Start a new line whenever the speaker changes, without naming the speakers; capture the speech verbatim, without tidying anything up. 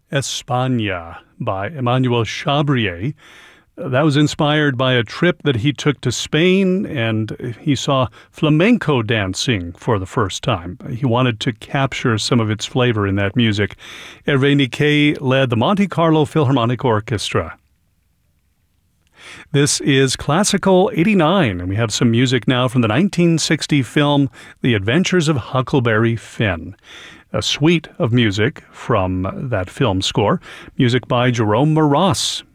España by Emmanuel Chabrier. That was inspired by a trip that he took to Spain, and he saw flamenco dancing for the first time. He wanted to capture some of its flavor in that music. Hervé Niquet led the Monte Carlo Philharmonic Orchestra. This is Classical eighty-nine, and we have some music now from the nineteen sixty film The Adventures of Huckleberry Finn. A suite of music from that film score. Music by Jerome Moross.